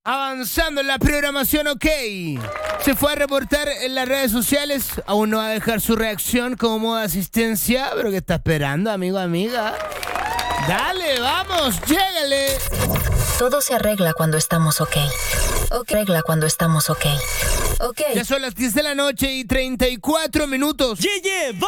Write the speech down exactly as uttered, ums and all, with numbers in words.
Avanzando en la programación, ok. Se fue a reportar en las redes sociales. Aún no va a dejar su reacción como modo de asistencia. ¿Pero qué está esperando, amigo, amiga? Dale, vamos, llégale. Todo se arregla cuando estamos ok. Ok. Arregla cuando estamos ok. Ok. Ya son las diez de la noche y treinta y cuatro minutos. Yeah, yeah.